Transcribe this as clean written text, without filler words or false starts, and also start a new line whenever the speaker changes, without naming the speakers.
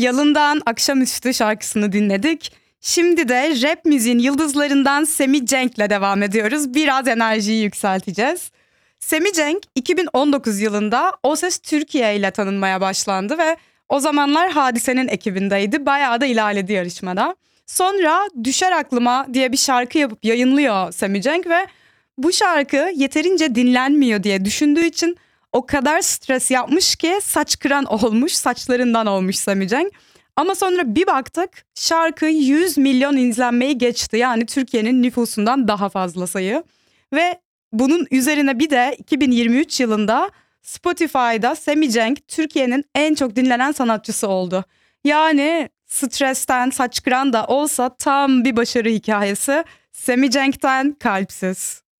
Yalın'dan Akşamüstü şarkısını dinledik. Şimdi de rap müziğin yıldızlarından Semih Cenk'le devam ediyoruz. Biraz enerjiyi yükselteceğiz. Semih Cenk 2019 yılında O Ses Türkiye ile tanınmaya başlandı ve o zamanlar Hadise'nin ekibindeydi. Bayağı da ilerledi yarışmada. Sonra Düşer Aklıma diye bir şarkı yapıp yayınlıyor Semih Cenk ve bu şarkı yeterince dinlenmiyor diye düşündüğü için o kadar stres yapmış ki saç kıran olmuş, saçlarından olmuş Semih Cenk. Ama sonra bir baktık şarkı 100 milyon izlenmeyi geçti. Yani Türkiye'nin nüfusundan daha fazla sayı. Ve bunun üzerine bir de 2023 yılında Spotify'da Semih Cenk Türkiye'nin en çok dinlenen sanatçısı oldu. Yani stresten saç kıran da olsa tam bir başarı hikayesi. Semih Cenk'ten Kalpsiz.